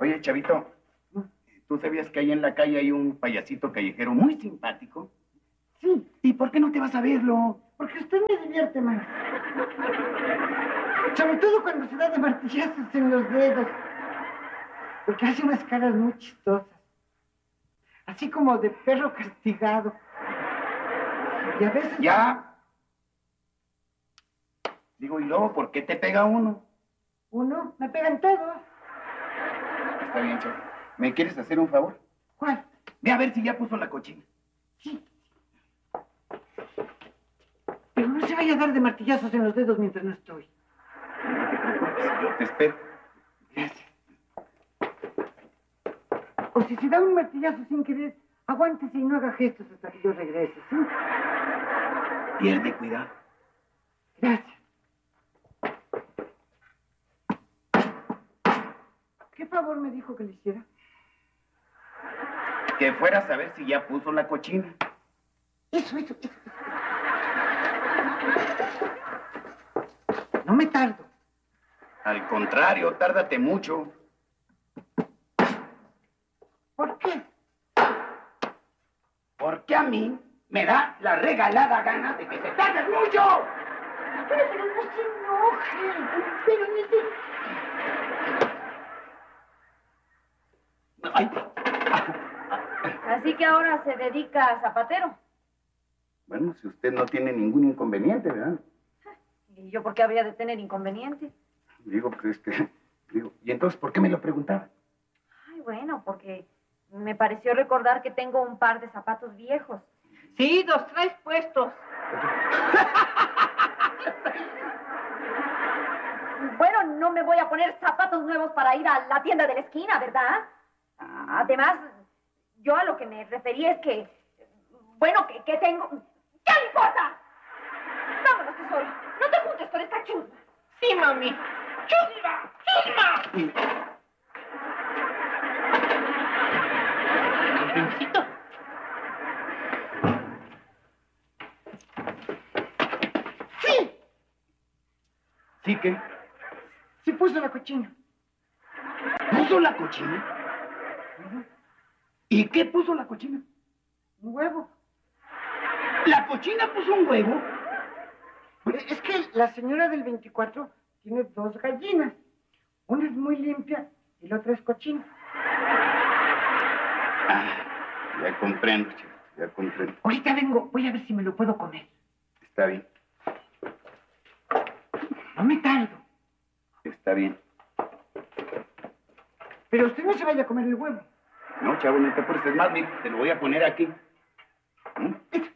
Oye, chavito, ¿tú sabías que ahí en la calle hay un payasito callejero muy simpático? Sí. ¿Y por qué no te vas a verlo? Porque usted me divierte más. Sobre todo cuando se da de martillazos en los dedos. Porque hace unas caras muy chistosas. Así como de perro castigado. Y a veces... ¡Ya! Digo, ¿y luego por qué te pega uno? ¿Uno? Me pegan todos. Está bien, chavo. ¿Me quieres hacer un favor? ¿Cuál? Ve a ver si ya puso la cochina. Sí. Pero no se vaya a dar de martillazos en los dedos mientras no estoy. No te preocupes, yo te espero. Gracias. O si se da un martillazo sin querer, aguántese y no haga gestos hasta que yo regrese, ¿sí? Pierde cuidado. Gracias. ¿Qué favor me dijo que le hiciera? Que fueras a ver si ya puso la cochina. Eso. No me tardo. Al contrario, tárdate mucho. ¿Por qué? Porque a mí me da la regalada gana de que te tardes mucho. Pero no se enoje. Pero Ay. Así que ahora se dedica a zapatero. Bueno, si usted no tiene ningún inconveniente, ¿verdad? ¿Y yo por qué habría de tener inconveniente? Digo, pues ¿y entonces por qué me lo preguntaba? Ay, bueno, porque me pareció recordar que tengo un par de zapatos viejos. Sí, 2 traes puestos. Bueno, no me voy a poner zapatos nuevos para ir a la tienda de la esquina, ¿verdad? Además, yo a lo que me refería es que... Bueno, que tengo... ¿Qué le importa? Vámonos, tesoro. No te juntes con esta chusma. Sí, mami. ¡Chusma! ¡Chusma! Principito. ¡Sí! ¿Sí qué? Sí puso la cochina. ¿Puso la cochina? ¿Y qué puso la cochina? Un huevo. ¿La cochina puso un huevo? Es que la señora del 24 tiene 2 gallinas. Una es muy limpia y la otra es cochina. Ya comprendo, chico, ya comprendo. Ahorita vengo, voy a ver si me lo puedo comer. Está bien, No me tardo. está bien. Pero usted no se vaya a comer el huevo. No, chavo, no te apures. Es más, mira, te lo voy a poner aquí. ¿Mm?